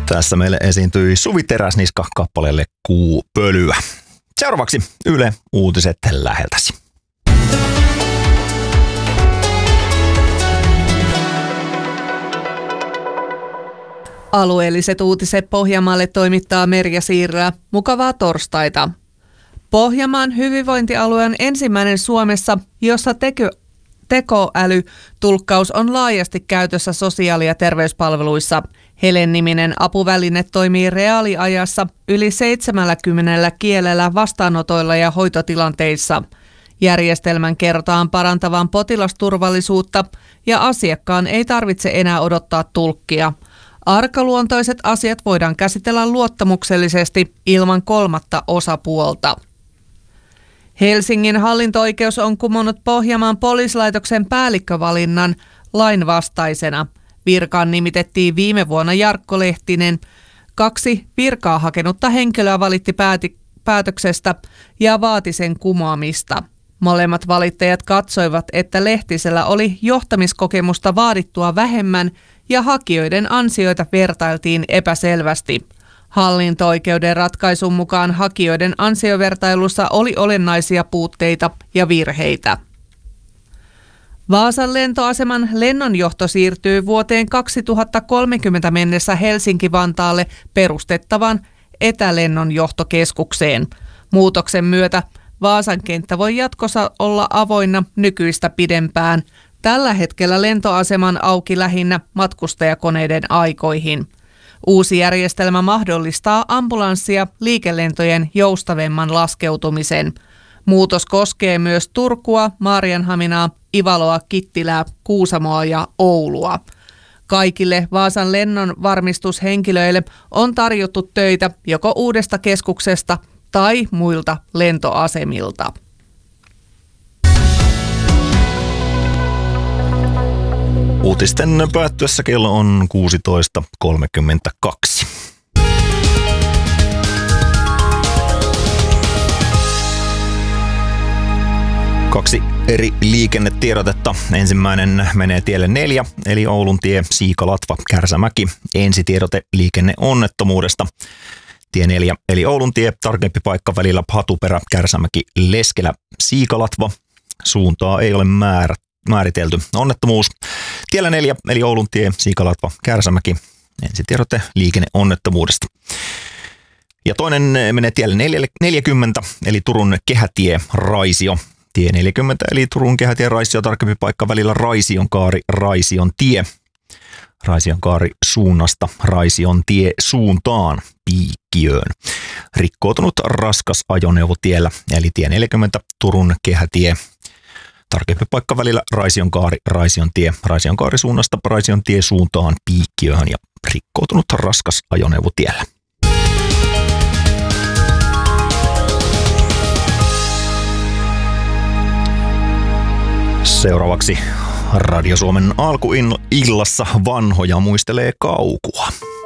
Tässä meille esiintyi Suvi Teräsniska kappaleelle Kuupölyä. Seuraavaksi Yle Uutiset läheltäsi. Alueelliset uutiset Pohjanmaalle toimittaa Merja Siirrä. Mukavaa torstaita. Pohjanmaan hyvinvointialue on ensimmäinen Suomessa, jossa tekoälytulkkaus on laajasti käytössä sosiaali- ja terveyspalveluissa. Helen-niminen apuväline toimii reaaliajassa yli 70 kielellä vastaanotoilla ja hoitotilanteissa. Järjestelmän kerrotaan parantavan potilasturvallisuutta ja asiakkaan ei tarvitse enää odottaa tulkkia. Arkaluontoiset asiat voidaan käsitellä luottamuksellisesti ilman kolmatta osapuolta. Helsingin hallinto-oikeus on kumonnut Pohjanmaan poliisilaitoksen päällikkövalinnan lainvastaisena. Virkaan nimitettiin viime vuonna Jarkko Lehtinen. 2 virkaa hakenutta henkilöä valitti päätöksestä ja vaati sen kumoamista. Molemmat valittajat katsoivat, että Lehtisellä oli johtamiskokemusta vaadittua vähemmän ja hakijoiden ansioita vertailtiin epäselvästi. Hallinto-oikeuden ratkaisun mukaan hakijoiden ansiovertailussa oli olennaisia puutteita ja virheitä. Vaasan lentoaseman lennonjohto siirtyy vuoteen 2030 mennessä Helsinki-Vantaalle perustettavan etälennonjohtokeskukseen. Muutoksen myötä Vaasan kenttä voi jatkossa olla avoinna nykyistä pidempään. Tällä hetkellä lentoaseman auki lähinnä matkustajakoneiden aikoihin. Uusi järjestelmä mahdollistaa ambulanssia liikelentojen joustavemman laskeutumisen. Muutos koskee myös Turkua, Maarianhaminaa, Ivaloa, Kittilää, Kuusamoa ja Oulua. Kaikille Vaasan lennon varmistushenkilöille on tarjottu töitä joko uudesta keskuksesta tai muilta lentoasemilta. Uutisten päättyessä kello on 16.32. Kaksi eri liikennetiedotetta. Ensimmäinen menee tielle 4, eli Oulun tie, Siikalatva, Kärsämäki. Ensitiedote liikenneonnettomuudesta. Tie 4, eli Oulun tie, tarkempi paikka välillä Hatuperä, Kärsämäki, Leskelä, Siikalatva. Suuntaa ei ole määritelty. Onnettomuus. Tiellä 4, eli Oulun tie, Siikalatva, Kärsämäki. Ensitiedote liikenneonnettomuudesta. Ja toinen menee tielle 40, eli Turun kehätie, Raisio. Tie 40, eli Turun kehätie, Raisio, tarkempi paikka välillä Raisionkaari, Raision tie. Raisionkaari suunnasta Raision tie suuntaan Piikkiöön. Rikkoutunut raskas ajoneuvo tiellä, eli tie 40, Turun kehätie. Tarkempi paikka välillä Raisionkaari, Raision tie, Raisionkaari suunnasta Raision tie suuntaan Piikkiöön ja rikkoutunut raskas ajoneuvo tiellä. Seuraavaksi Radio Suomen alkuillassa vanhoja muistelee Kaukua.